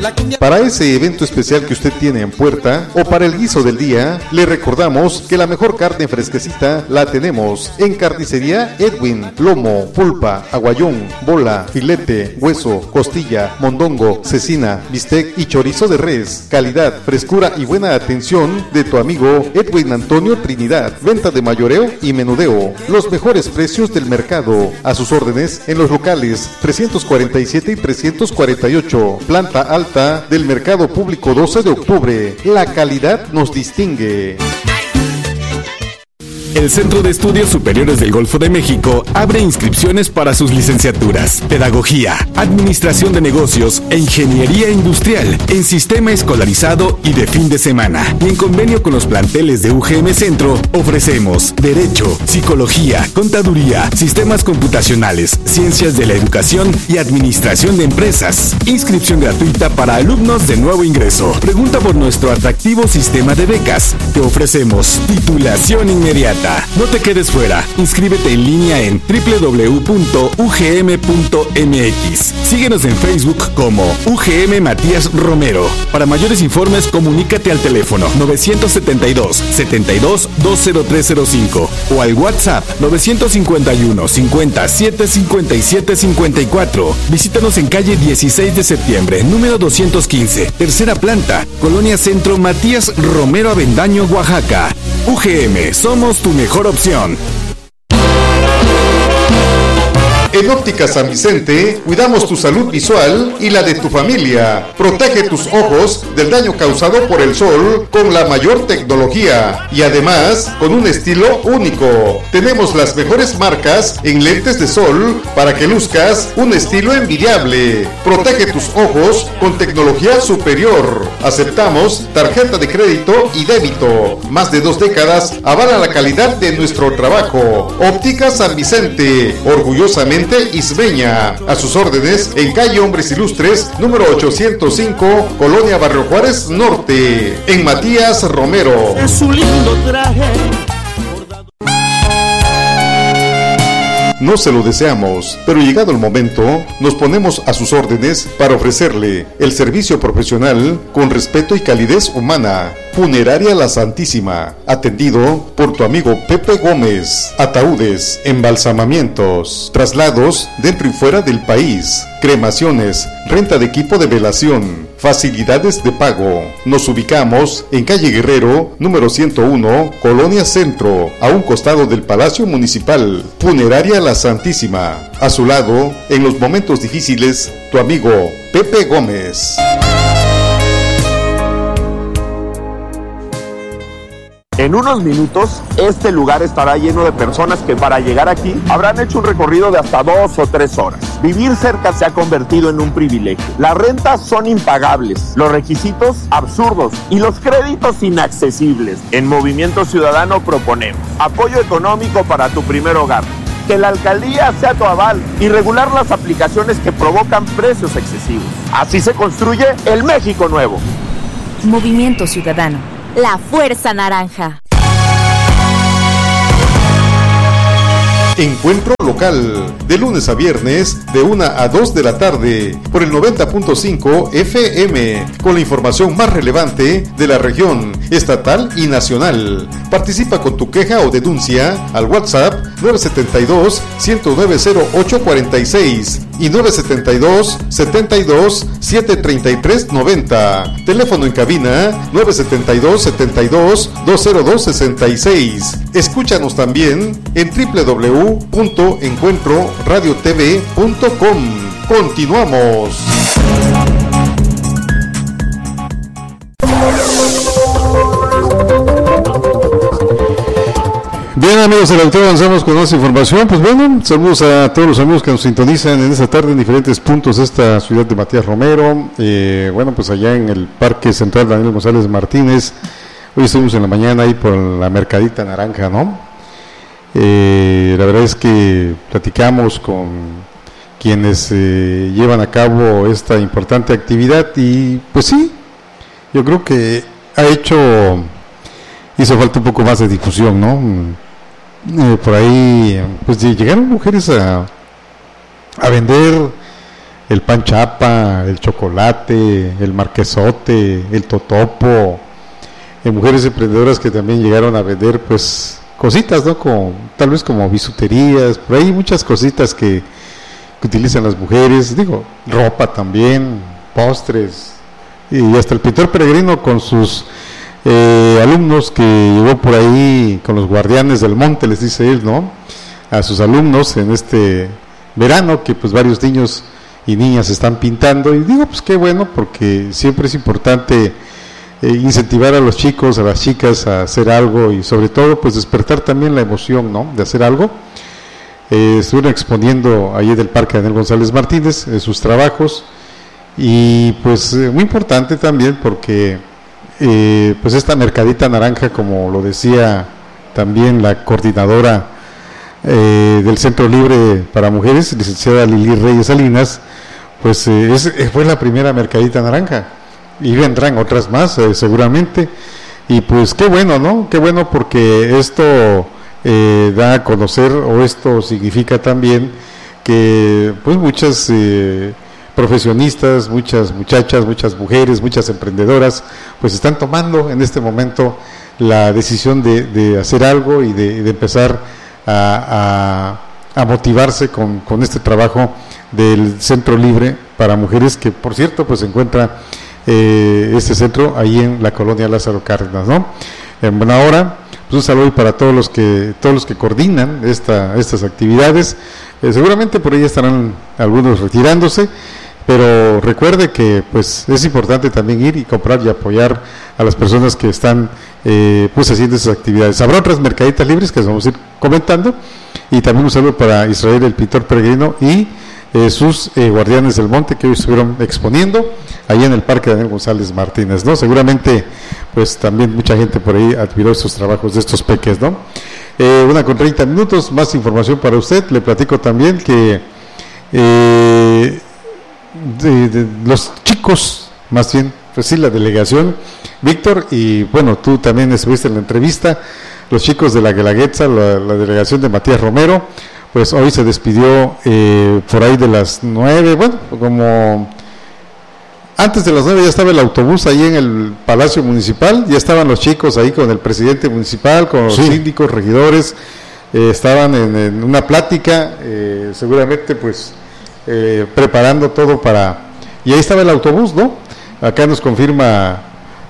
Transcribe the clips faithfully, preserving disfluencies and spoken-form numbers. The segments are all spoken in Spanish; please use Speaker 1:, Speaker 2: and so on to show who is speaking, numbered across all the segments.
Speaker 1: Para ese evento especial que usted tiene en puerta o para el guiso del día, le recordamos que la mejor carne fresquecita la tenemos en Carnicería Edwin. Lomo, pulpa, aguayón, bola, filete, hueso, costilla, mondongo, cecina, bistec y chorizo de res. Calidad, frescura y buena atención de tu amigo Edwin Antonio Trinidad. Venta de mayoreo y menudeo. Los mejores precios del mercado. A sus órdenes en los locales trescientos cuarenta y siete y trescientos cuarenta y ocho. Planta alta del Mercado Público doce de octubre. La calidad nos distingue.
Speaker 2: El Centro de Estudios Superiores del Golfo de México abre inscripciones para sus licenciaturas, Pedagogía, Administración de Negocios e Ingeniería Industrial en sistema escolarizado y de fin de semana. Y en convenio con los planteles de U G M Centro, ofrecemos Derecho, Psicología, Contaduría, Sistemas Computacionales, Ciencias de la Educación y Administración de Empresas. Inscripción gratuita para alumnos de nuevo ingreso. Pregunta por nuestro atractivo sistema de becas. Te ofrecemos titulación inmediata. No te quedes fuera. Inscríbete en línea en doble u doble u doble u punto u ge eme punto eme equis. Síguenos en Facebook como U G M Matías Romero. Para mayores informes, comunícate al teléfono nueve siete dos, setenta y dos, dos cero tres cero cinco o al WhatsApp nueve cinco uno, cincuenta, siete cincuenta y siete cincuenta y cuatro. Visítanos en calle dieciséis de septiembre, número doscientos quince, tercera planta, Colonia Centro, Matías Romero Avendaño, Oaxaca. U G M, somos tu mejor opción.
Speaker 1: En Óptica San Vicente, cuidamos tu salud visual y la de tu familia. Protege tus ojos del daño causado por el sol con la mayor tecnología y además con un estilo único. Tenemos las mejores marcas en lentes de sol para que luzcas un estilo envidiable. Protege tus ojos con tecnología superior. Aceptamos tarjeta de crédito y débito. Más de dos décadas avala la calidad de nuestro trabajo. Óptica San Vicente, orgullosamente isbeña. A sus órdenes en calle Hombres Ilustres, número ochocientos cinco, Colonia Barrio Juárez Norte, en Matías Romero.
Speaker 3: Es un lindo traje.
Speaker 1: No se lo deseamos, pero llegado el momento, nos ponemos a sus órdenes para ofrecerle el servicio profesional con respeto y calidez humana. Funeraria La Santísima, atendido por tu amigo Pepe Gómez. Ataúdes, embalsamamientos, traslados dentro y fuera del país, cremaciones, renta de equipo de velación, facilidades de pago. Nos ubicamos en calle Guerrero, número ciento uno, Colonia Centro, a un costado del Palacio Municipal. Funeraria La Santísima, a su lado, en los momentos difíciles, tu amigo Pepe Gómez.
Speaker 4: En unos minutos, este lugar estará lleno de personas que para llegar aquí habrán hecho un recorrido de hasta dos o tres horas. Vivir cerca se ha convertido en un privilegio. Las rentas son impagables, los requisitos absurdos y los créditos inaccesibles. En Movimiento Ciudadano proponemos apoyo económico para tu primer hogar, que la alcaldía sea tu aval y regular las aplicaciones que provocan precios excesivos. Así se construye el México nuevo.
Speaker 5: Movimiento Ciudadano. La Fuerza Naranja.
Speaker 1: Encuentro local, de lunes a viernes, de una a dos de la tarde, por el noventa punto cinco F M, con la información más relevante de la región, estatal y nacional. Participa con tu queja o denuncia al WhatsApp nueve siete dos, uno cero nueve cero ocho cuatro seis y nueve siete dos, setenta y dos, setecientos treinta y tres noventa. Teléfono en cabina nueve siete dos, setenta y dos, dos cero dos sesenta y seis. Escúchanos también en doble u doble u doble u punto encuentro radio t v punto com. Continuamos. Bien, amigos del autor, avanzamos con más información. Pues bueno, saludos a todos los amigos que nos sintonizan en esta tarde en diferentes puntos de esta ciudad de Matías Romero. Eh, bueno, pues allá en el Parque Central Daniel González Martínez. Hoy estuvimos en la mañana ahí por la Mercadita Naranja, ¿no? Eh, la verdad es que platicamos con quienes eh, llevan a cabo esta importante actividad y pues sí, yo creo que ha hecho, hizo falta un poco más de difusión, ¿no? Eh, por ahí, pues llegaron mujeres a, a vender
Speaker 3: el pan chapa, el chocolate, el marquesote, el totopo, eh, mujeres emprendedoras que también llegaron a vender pues cositas, ¿no? Como, tal vez como bisuterías, por ahí muchas cositas que, que utilizan las mujeres, digo, ropa también, postres, y hasta el pintor peregrino con sus eh, alumnos que llegó por ahí con los guardianes del monte, les dice él, ¿no? A sus alumnos en este verano, que pues varios niños y niñas están pintando, y digo, pues qué bueno, porque siempre es importante eh, incentivar a los chicos, a las chicas a hacer algo, y sobre todo pues despertar también la emoción, ¿no? De hacer algo. Eh, estuvieron exponiendo allí del Parque Daniel González Martínez eh, sus trabajos, y pues eh, muy importante también porque eh, pues esta mercadita naranja, como lo decía también la coordinadora eh, del Centro Libre para Mujeres, licenciada Lili Reyes Salinas, pues eh, es, fue la primera mercadita naranja, y vendrán otras más eh, seguramente, y pues qué bueno, ¿no? Qué bueno, porque esto eh, da a conocer, o esto significa también que pues muchas eh, profesionistas, muchas muchachas, muchas mujeres, muchas emprendedoras, pues están tomando en este momento la decisión de, de hacer algo y de, de empezar a, a, a motivarse con, con este trabajo del Centro Libre para Mujeres, que por cierto pues se encuentra eh, este centro ahí en la colonia Lázaro Cárdenas, ¿no? En buena hora, pues un saludo para todos los que todos los que coordinan esta, estas actividades. Eh, seguramente por ahí estarán algunos retirándose, pero recuerde que pues es importante también ir y comprar y apoyar a las personas que están eh, pues haciendo esas actividades. Habrá otras mercaditas libres que vamos a ir comentando, y también un saludo para Israel, el pintor peregrino, y eh, sus eh, guardianes del monte, que hoy estuvieron exponiendo ahí en el Parque Daniel González Martínez, ¿no? Seguramente pues también mucha gente por ahí admiró estos trabajos de estos peques, ¿no? Eh, una con treinta minutos, más información para usted. Le platico también que eh, de, de los chicos, más bien, pues sí, la delegación, Víctor, y bueno, tú también estuviste en la entrevista, los chicos de la Guelaguetza, la, la delegación de Matías Romero, pues hoy se despidió eh, por ahí de las nueve, bueno, como antes de las nueve ya estaba el autobús ahí en el Palacio Municipal, ya estaban los chicos ahí con el presidente municipal, con los sí. síndicos, regidores, eh, estaban en, en una plática, eh, seguramente pues eh, preparando todo para, y ahí estaba el autobús, ¿no? Acá nos confirma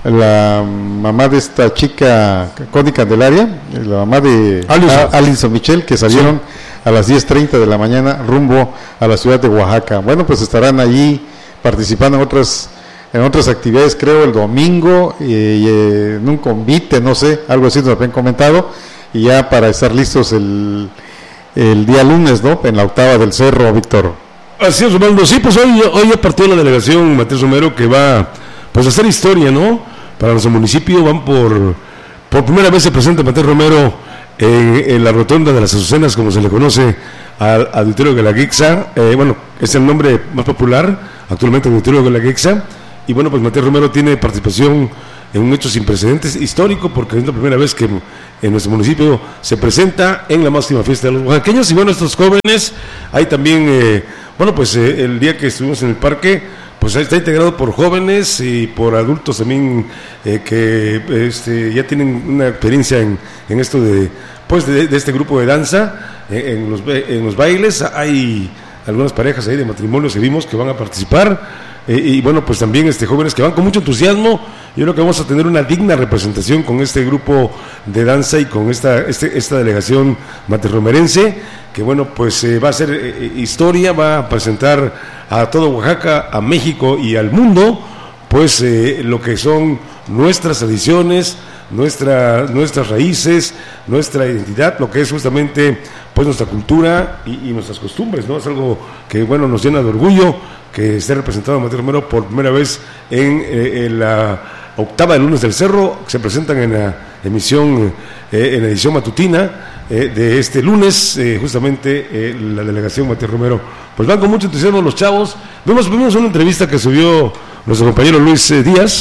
Speaker 3: la mamá de esta chica, Connie Candelaria, la mamá de Alison, Alison Michel, que salieron sí. a las diez treinta de la mañana rumbo a la ciudad de Oaxaca. Bueno, pues estarán allí participando en otras en otras actividades, creo el domingo, y, y en un convite, no sé, algo así nos habían comentado, y ya para estar listos el, el día lunes, ¿no? En la octava del cerro, Víctor.
Speaker 6: Así es, Osvaldo. Sí, pues hoy, hoy ya partió la delegación Matías Romero, que va pues a hacer historia, ¿no? Para nuestro municipio. Van por por primera vez se presenta Matías Romero en, en la rotonda de las Azucenas, como se le conoce al Auditorio Guelaguetza. Eh, bueno, es el nombre más popular actualmente, Auditorio Guelaguetza. Y bueno, pues Matías Romero tiene participación en un hecho sin precedentes, histórico, porque es la primera vez que en nuestro municipio se presenta en la máxima fiesta de los oaxaqueños. Y bueno, estos jóvenes, hay también, eh, bueno, pues eh, el día que estuvimos en el parque, pues está integrado por jóvenes y por adultos también eh, que este, ya tienen una experiencia en, en esto de, pues de, de este grupo de danza, eh, en, los, en los bailes. Hay algunas parejas ahí de matrimonios que vimos que van a participar. Eh, y bueno, pues también este jóvenes que van con mucho entusiasmo. Yo creo que vamos a tener una digna representación con este grupo de danza y con esta este, esta delegación materromerense, que bueno, pues eh, va a ser eh, historia, va a presentar a todo Oaxaca, a México y al mundo, pues eh, lo que son nuestras tradiciones, nuestra, nuestras raíces, nuestra identidad, lo que es justamente pues nuestra cultura y, y nuestras costumbres, ¿no? Es algo que bueno, nos llena de orgullo que esté representado Matías Romero por primera vez en, eh, en la octava de Lunes del Cerro. Se presentan en la emisión, eh, en la edición matutina eh, de este lunes, eh, justamente eh, la delegación Matías Romero. Pues van con mucho entusiasmo los chavos. Vimos, vimos una entrevista que subió nuestro compañero Luis eh, Díaz,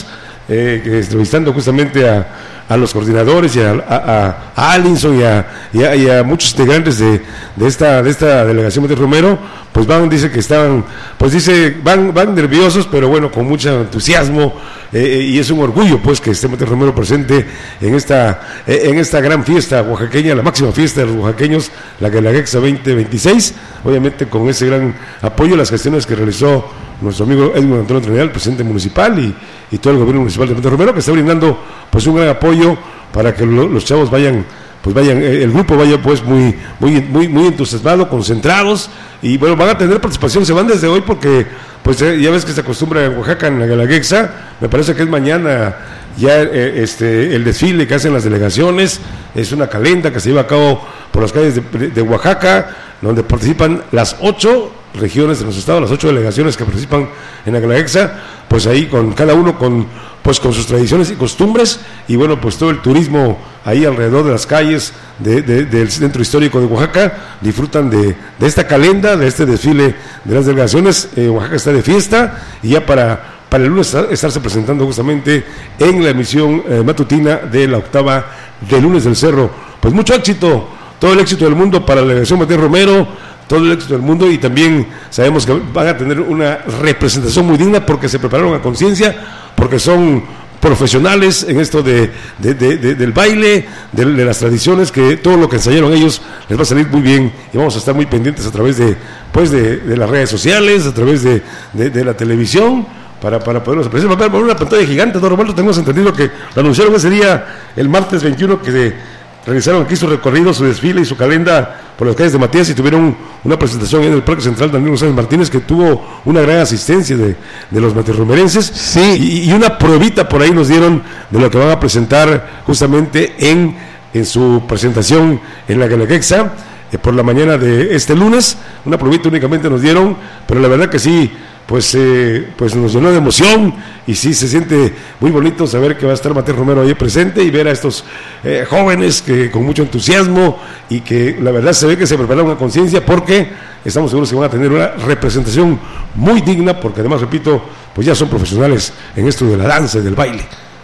Speaker 6: eh, entrevistando justamente a, a los coordinadores y a, a, a Alinson y a, y, a, y a muchos integrantes de, de esta de esta delegación Matías Romero, pues van, dice que estaban, pues dice, van, van nerviosos, pero bueno, con mucho entusiasmo, eh, y es un orgullo pues que esté Matías Romero presente en esta, eh, en esta gran fiesta oaxaqueña, la máxima fiesta de los oaxaqueños, la Guelaguetza veinte veintiséis, obviamente con ese gran apoyo, las gestiones que realizó nuestro amigo Edwin Antonio Trinidad, el presidente municipal, y, y todo el gobierno municipal de Matías Romero, que está brindando pues un gran apoyo para que lo, los chavos vayan, pues vayan, el grupo vaya pues muy, muy, muy, muy entusiasmado, concentrados, y bueno, van a tener participación, se van desde hoy porque pues ya ves que se acostumbra en Oaxaca, en la Guelaguetza, me parece que es mañana ya eh, este el desfile que hacen las delegaciones, es una calenda que se lleva a cabo por las calles de, de Oaxaca, donde participan las ocho regiones de nuestro estado, las ocho delegaciones que participan en la Guelaguetza, pues ahí con cada uno con pues con sus tradiciones y costumbres, y bueno, pues todo el turismo ahí alrededor de las calles de, de, del centro histórico de Oaxaca disfrutan de, de esta calenda, de este desfile de las delegaciones. eh, Oaxaca está de fiesta, y ya para para el lunes estarse presentando justamente en la emisión eh, matutina de la octava de Lunes del Cerro. Pues mucho éxito, todo el éxito del mundo para la delegación Matías Romero, todo el éxito del mundo, y también sabemos que van a tener una representación muy digna porque se prepararon a conciencia, porque son profesionales en esto de, de, de, de del baile, de, de las tradiciones, que todo lo que ensayaron ellos les va a salir muy bien, y vamos a estar muy pendientes a través de pues de, de las redes sociales, a través de, de, de la televisión, para, para poderlos apreciar. Va a haber una pantalla gigante, don Roberto, tenemos entendido que lo anunciaron ese día, el martes veintiuno, que de, realizaron aquí su recorrido, su desfile y su calenda por las calles de Matías, y tuvieron una presentación en el Parque Central Daniel González Martínez, que tuvo una gran asistencia de, de los matíasromerenses,
Speaker 3: sí.
Speaker 6: y, y una pruebita por ahí nos dieron de lo que van a presentar justamente en, en su presentación en la Guelaguetza eh, por la mañana de este lunes. Una pruebita únicamente nos dieron, pero la verdad que sí, pues eh, pues nos llenó de emoción, y sí se siente muy bonito saber que va a estar Matías Romero ahí presente, y ver a estos eh, jóvenes que con mucho entusiasmo, y que la verdad se ve que se prepararon a conciencia, porque estamos seguros que van a tener una representación muy digna, porque además, repito, pues ya son profesionales en esto de la danza y del baile.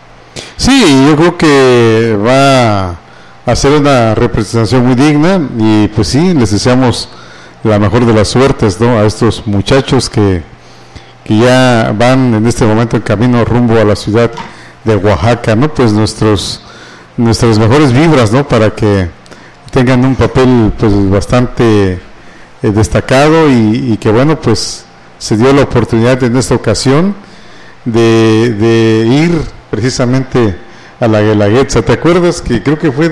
Speaker 3: Sí, yo creo que va a ser una representación muy digna, y pues sí, les deseamos la mejor de las suertes, ¿no?, a estos muchachos que que ya van en este momento en camino rumbo a la ciudad de Oaxaca, ¿no? Pues nuestros nuestras mejores vibras, ¿no?, para que tengan un papel pues bastante eh, destacado, y, y que bueno, pues se dio la oportunidad en esta ocasión de, de ir precisamente a la Guelaguetza. ¿Te acuerdas que creo que fue